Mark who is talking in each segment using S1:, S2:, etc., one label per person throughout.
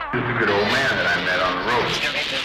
S1: This is a good old man that I met on the road.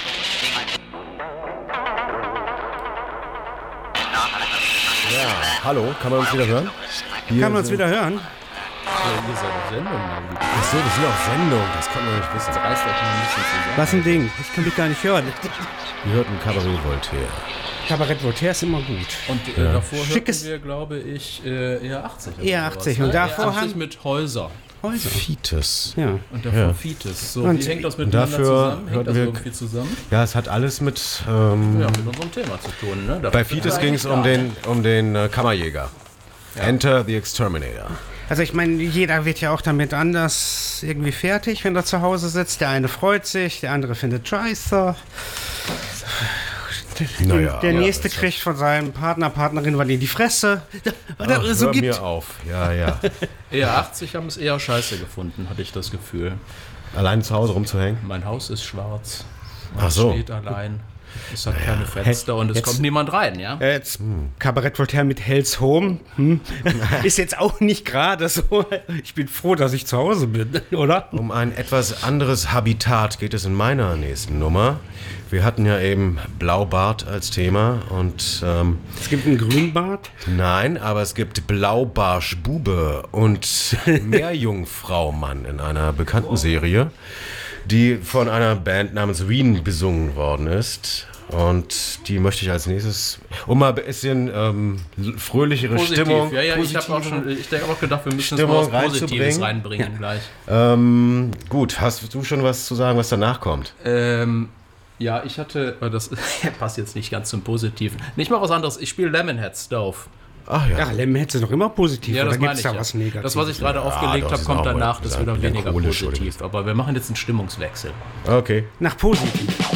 S2: Ja, hallo, kann man uns wieder hören?
S3: Kann man uns wieder hören?
S4: Ja, ihr seid auf Sendung, mein Lieber.
S2: Achso, wir sind auf Sendung, das konnten wir nicht wissen.
S4: Das reißt euch mal ein bisschen zusammen.
S3: Was ein Ding, ich kann mich gar nicht hören.
S2: Wir hörten Cabaret Voltaire.
S3: Kabarett Voltaire ist immer gut.
S4: Und davor
S3: Schickes-
S4: hörten wir, glaube ich, ER80. oder
S3: ER80
S4: sowas,
S3: und
S4: ne?
S3: davor
S4: ER80
S3: haben-
S4: mit Häuser.
S3: Häuser.
S2: Fites.
S3: Ja.
S4: Und davor Fites. So,
S3: Und
S4: wie hängt das miteinander
S2: dafür
S4: zusammen? Hängt
S2: hörten
S4: das
S2: wir-
S4: irgendwie zusammen?
S2: Ja, es hat alles mit...
S4: Ja, mit unserem Thema zu tun, ne?
S2: bei Fites ging es um den Kammerjäger. Enter the Exterminator.
S3: Also ich meine, jeder wird ja auch damit anders irgendwie fertig, wenn er zu Hause sitzt. Der eine freut sich, der andere findet scheiße.
S2: Naja,
S3: Der
S2: ja,
S3: nächste
S2: das
S3: kriegt von seinem Partner, Partnerin weil in die Fresse.
S2: Ach,
S3: So
S2: hör
S3: gibt.
S2: mir auf. Ja, ja.
S4: ER80 haben es eher scheiße gefunden, hatte ich das Gefühl.
S2: Allein zu Hause rumzuhängen?
S4: Mein Haus ist schwarz.
S2: Ach so.
S4: Steht allein. Es hat keine Fenster und es
S3: jetzt-
S4: kommt niemand rein, ja?
S3: Jetzt Kabarett Voltaire mit Hell's Home ist jetzt auch nicht gerade so. Ich bin froh, dass ich zu Hause bin, oder?
S2: Um ein etwas anderes Habitat geht es in meiner nächsten Nummer. Wir hatten ja eben Blaubart als Thema und
S3: Es gibt einen Grünbart.
S2: nein, aber es gibt Blaubarschbube und Meerjungfraumann in einer bekannten Serie, die von einer Band namens Wien besungen worden ist. Und die möchte ich als nächstes, um mal ein bisschen fröhlichere Stimmung.
S4: Ja, ja, ich habe auch schon, ich denke auch gedacht, wir müssen jetzt mal
S2: Stimmung
S4: was Positives
S2: reinzubringen.
S4: reinbringen gleich.
S2: Gut, hast du schon was zu sagen, was danach kommt?
S4: Ja, ich hatte, das passt jetzt nicht ganz zum Positiven. Nicht mal was anderes, ich spiele Lemonhead Stove.
S2: Ach ja.
S3: Ja, Lemon-Heads ist doch immer positiv.
S4: Ja, das
S3: oder gibt
S4: meine
S3: es
S4: ich
S3: da
S4: ja.
S3: was Negatives?
S4: Das, was ich gerade
S2: doch,
S4: aufgelegt
S2: das
S4: habe,
S2: ist
S4: kommt
S2: auch
S4: danach, das ist wieder weniger
S2: melancholisch,
S4: positiv. Aber wir machen jetzt einen Stimmungswechsel.
S2: Okay.
S3: Nach positiv.